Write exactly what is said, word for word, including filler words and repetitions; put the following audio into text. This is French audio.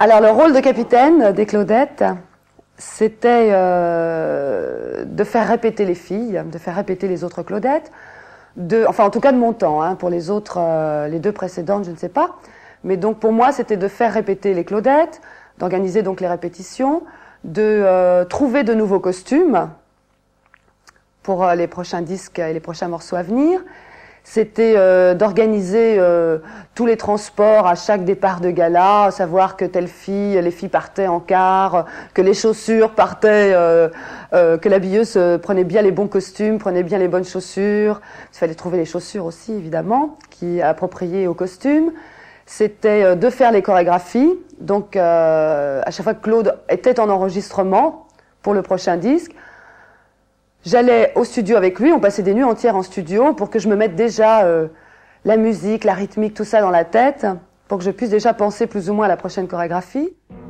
Alors, le rôle de capitaine des Claudettes, c'était euh, de faire répéter les filles, de faire répéter les autres Claudettes, de, enfin en tout cas de mon temps, hein, pour les autres, euh, les deux précédentes, je ne sais pas. Mais donc pour moi, c'était de faire répéter les Claudettes, d'organiser donc les répétitions, de euh, trouver de nouveaux costumes pour euh, les prochains disques et les prochains morceaux à venir. C'était euh, d'organiser euh, tous les transports à chaque départ de gala, savoir que telle fille, les filles partaient en car, que les chaussures partaient, euh, euh, que l'habilleuse prenait bien les bons costumes, prenait bien les bonnes chaussures. Il fallait trouver les chaussures aussi, évidemment, qui appropriées au costume. C'était euh, de faire les chorégraphies. Donc, euh, à chaque fois que Claude était en enregistrement pour le prochain disque, j'allais au studio avec lui, on passait des nuits entières en studio pour que je me mette déjà euh, la musique, la rythmique, tout ça dans la tête, pour que je puisse déjà penser plus ou moins à la prochaine chorégraphie.